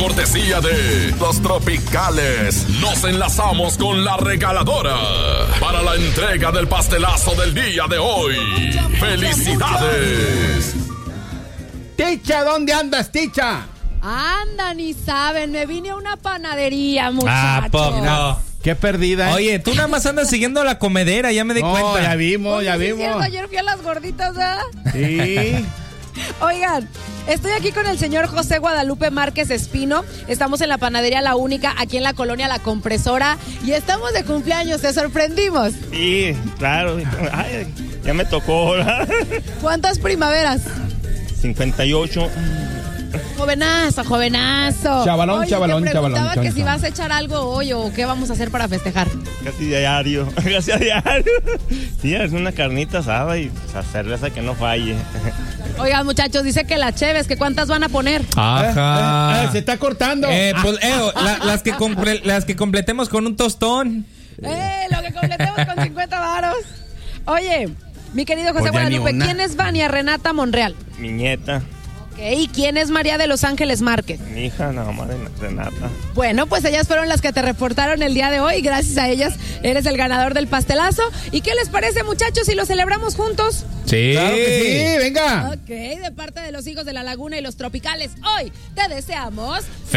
cortesía de Los Tropicales. Nos enlazamos con la regaladora para la entrega del pastelazo del día de hoy. ¡Felicidades! Ticha, ¿dónde andas, Ticha? Anda, ni saben, me vine a una panadería, muchachos. Ah, poco. Qué perdida. Oye, tú nada más andas siguiendo la comedera, ya me di cuenta. Ya vimos, Oye, ya sí es vimos. cierto, ayer fui a las gorditas, ¿verdad? Sí. Oigan, estoy aquí con el señor José Guadalupe Márquez Espino. Estamos en la panadería La Única, aquí en la colonia La Compresora. Y estamos de cumpleaños, ¿te sorprendimos? Sí, claro. Ay, ya me tocó, ¿verdad? ¿Cuántas primaveras? 58. Jovenazo, jovenazo. Chavalón, Oye, chavalón, te preguntaba chavalón, que si chavalón. vas a echar algo hoy o qué vamos a hacer para festejar. Casi diario. Casi a diario. Sí, es una carnita asada y cerveza que no falle. Oigan, muchachos, dice que las cheves, que cuántas van a poner. Ajá. Se está cortando. Las que completemos con un tostón. Lo que completemos con 50 varos. Oye, mi querido José Pues ya ni Guadalupe, una. ¿quién es Vania Renata Monreal? Mi nieta, Ok, ¿y quién es María de Los Ángeles Márquez? mi hija, nada más de Renata. Bueno, pues ellas fueron las que te reportaron el día de hoy. Gracias a ellas eres el ganador del pastelazo. ¿Y qué les parece, muchachos, si lo celebramos juntos? Sí. Claro que sí, venga. Ok, de parte de los hijos de la Laguna y los Tropicales, hoy te deseamos